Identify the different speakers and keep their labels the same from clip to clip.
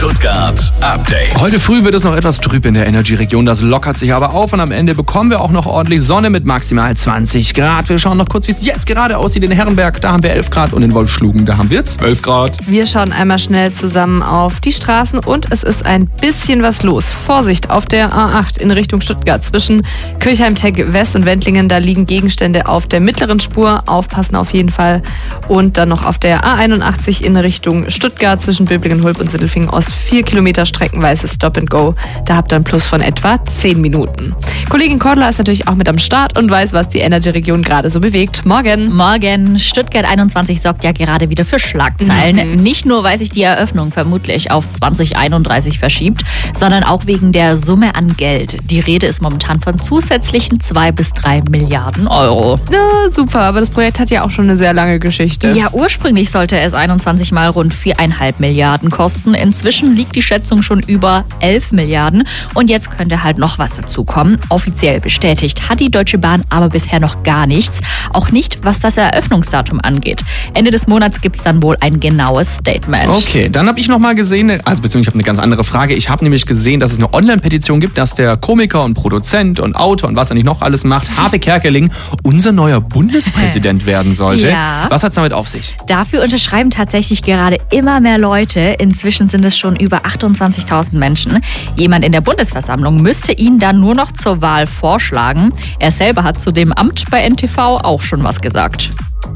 Speaker 1: Stuttgart Update.
Speaker 2: Heute früh wird es noch etwas trüb in der Energy-Region. Das lockert sich aber auf und am Ende bekommen wir auch noch ordentlich Sonne mit maximal 20 Grad. Wir schauen noch kurz, wie es jetzt gerade aussieht in Herrenberg. Da haben wir 11 Grad und in Wolfschlugen, da haben wir 12 Grad.
Speaker 3: Wir schauen einmal schnell zusammen auf die Straßen und es ist ein bisschen was los. Vorsicht auf der A8 in Richtung Stuttgart zwischen Kirchheim-Tegg West und Wendlingen. Da liegen Gegenstände auf der mittleren Spur. Aufpassen auf jeden Fall. Und dann noch auf der A81 in Richtung Stuttgart zwischen Böblingen-Hulb und Sindelfingen Ost 4 Kilometer streckenweise Stop and Go. Da habt ihr einen Plus von etwa 10 Minuten. Kollegin Cordula ist natürlich auch mit am Start und weiß, was die Energy-Region gerade so bewegt. Morgen.
Speaker 4: Stuttgart 21 sorgt ja gerade wieder für Schlagzeilen. Nicht nur, weil sich die Eröffnung vermutlich auf 2031 verschiebt, sondern auch wegen der Summe an Geld. Die Rede ist momentan von zusätzlichen 2 bis 3 Milliarden Euro.
Speaker 3: Ja, super, aber das Projekt hat ja auch schon eine sehr lange Geschichte.
Speaker 4: Ja, ursprünglich sollte es 21 mal rund 4,5 Milliarden kosten. Inzwischen liegt die Schätzung schon über 11 Milliarden und jetzt könnte halt noch was dazukommen. Offiziell bestätigt hat die Deutsche Bahn aber bisher noch gar nichts. Auch nicht, was das Eröffnungsdatum angeht. Ende des Monats gibt es dann wohl ein genaues Statement.
Speaker 2: Okay, dann habe ich noch mal gesehen, beziehungsweise ich habe eine ganz andere Frage. Ich habe nämlich gesehen, dass es eine Online-Petition gibt, dass der Komiker und Produzent und Autor und was er nicht noch alles macht, Harpe Kerkeling, unser neuer Bundespräsident werden sollte.
Speaker 4: Ja.
Speaker 2: Was hat es damit auf sich?
Speaker 4: Dafür unterschreiben tatsächlich gerade immer mehr Leute. Inzwischen sind es schon über 28.000 Menschen. Jemand in der Bundesversammlung müsste ihn dann nur noch zur Wahl vorschlagen. Er selber hat zu dem Amt bei NTV auch schon was gesagt.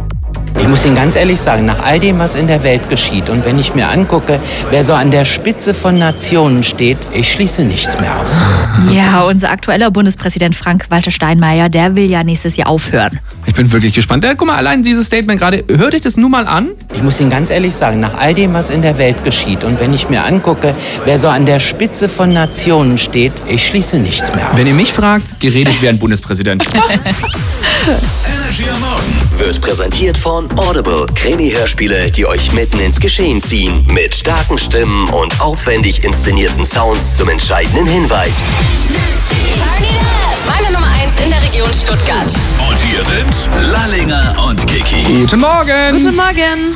Speaker 5: Ich muss Ihnen ganz ehrlich sagen, nach all dem, was in der Welt geschieht und wenn ich mir angucke, wer so an der Spitze von Nationen steht, ich schließe nichts mehr aus.
Speaker 4: Ja, unser aktueller Bundespräsident Frank-Walter Steinmeier, der will ja nächstes Jahr aufhören.
Speaker 2: Ich bin wirklich gespannt. Guck mal, allein dieses Statement gerade, hört euch das nur mal an?
Speaker 5: Ich muss Ihnen ganz ehrlich sagen, nach all dem, was in der Welt geschieht und wenn ich mir angucke, wer so an der Spitze von Nationen steht, ich schließe nichts mehr aus.
Speaker 2: Wenn ihr mich fragt, geredet wie ein Bundespräsident.
Speaker 1: Energy am Morgen wird präsentiert von Audible. Krimi-Hörspiele, die euch mitten ins Geschehen ziehen. Mit starken Stimmen und aufwendig inszenierten Sounds zum entscheidenden Hinweis.
Speaker 6: Meine Nummer 1 in der Region Stuttgart.
Speaker 1: Und hier sind Lallinger und Kiki.
Speaker 2: Guten Morgen!
Speaker 3: Guten Morgen.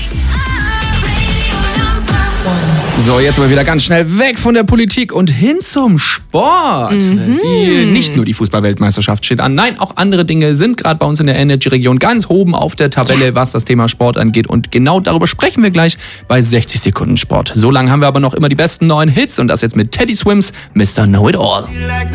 Speaker 2: So, jetzt aber wieder ganz schnell weg von der Politik und hin zum Sport. Nicht nur die Fußball-Weltmeisterschaft steht an, nein, auch andere Dinge sind gerade bei uns in der Energy-Region ganz oben auf der Tabelle, was das Thema Sport angeht. Und genau darüber sprechen wir gleich bei 60 Sekunden Sport. So lange haben wir aber noch immer die besten neuen Hits und das jetzt mit Teddy Swims, Mr. Know It All.